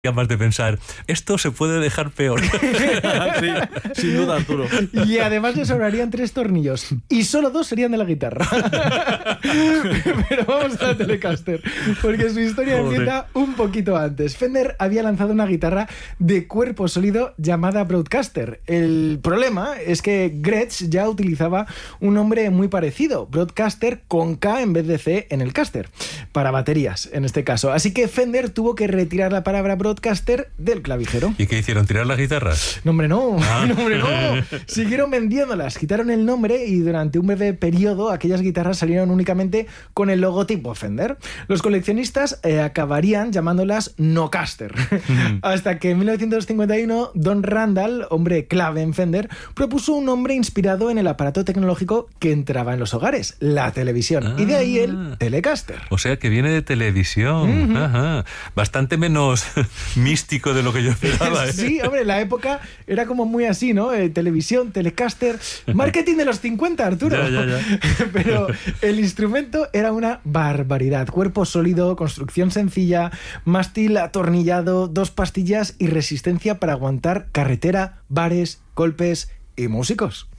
Más de pensar, esto se puede dejar peor. Sí, sin duda, Arturo. Y además le sobrarían 3 tornillos. Y solo 2 serían de la guitarra. Pero vamos a la Telecaster, porque su historia empieza un poquito antes. Fender había lanzado una guitarra de cuerpo sólido llamada Broadcaster. El problema es que Gretsch ya utilizaba un nombre muy parecido, Broadcaster con K en vez de C en el caster, para baterías en este caso. Así que Fender tuvo que retirar la palabra Broadcaster del clavijero. ¿Y qué hicieron? ¿Tirar las guitarras? No, hombre, no. No, hombre, no. Siguieron vendiéndolas, quitaron el nombre y durante un breve periodo aquellas guitarras salieron únicamente con el logotipo Fender. Los coleccionistas acabarían llamándolas Nocaster. Hasta que en 1951 Don Randall, hombre clave en Fender, propuso un nombre inspirado en el aparato tecnológico que entraba en los hogares, la televisión. Y de ahí el Telecaster. O sea que viene de televisión. Ajá. Bastante menos místico de lo que yo esperaba, ¿eh? Sí, hombre, la época era como muy así, ¿no? Televisión, Telecaster, marketing de los 50, Arturo. Ya. Pero el instrumento era una barbaridad. Cuerpo sólido, construcción sencilla, mástil atornillado, 2 pastillas y resistencia para aguantar carretera, bares, golpes y músicos.